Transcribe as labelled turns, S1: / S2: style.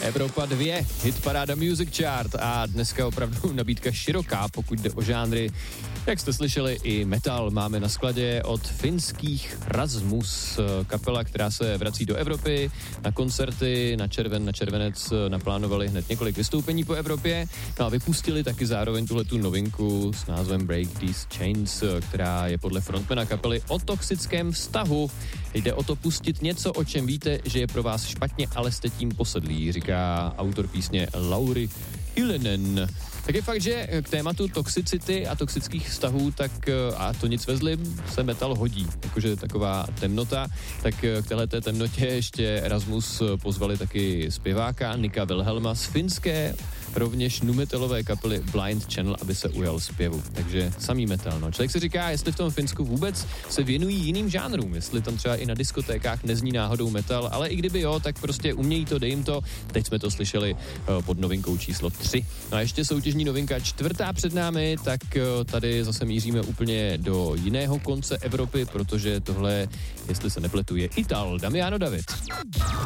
S1: Evropa 2, hitparáda Music Chart a dneska opravdu nabídka široká, pokud jde o žánry. Jak jste slyšeli, i metal máme na skladě od finských Rasmus, kapela, která se vrací do Evropy na koncerty, na červenec naplánovali hned několik vystoupení po Evropě, no a vypustili taky zároveň tuhletu novinku s názvem Break These Chains, která je podle frontmana kapely o toxickém vztahu. Jde o to pustit něco, o čem víte, že je pro vás špatně, ale jste tím posedlí, říká autor písně Lauri Ylönen. Tak je fakt, že k tématu toxicity a toxických vztahů, tak a to nic vezlim, se metal hodí. Jakože taková temnota, tak k téhleté temnotě ještě Rasmus pozvali taky zpěváka Nika Wilhelma z finské, rovněž numetalové kapely Blind Channel, aby se ujal zpěvu. Takže samý metal, no. Člověk si říká, jestli v tom Finsku vůbec se věnují jiným žánrům, jestli tam třeba i na diskotékách nezní náhodou metal, ale i kdyby jo, tak prostě umějí to, dej jim to. Teď jsme to slyšeli pod novinkou číslo 3. No a ještě soutěžní novinka 4. před námi, tak tady zase míříme úplně do jiného konce Evropy, protože tohle, jestli se nepletu, je Ital. Damiano David.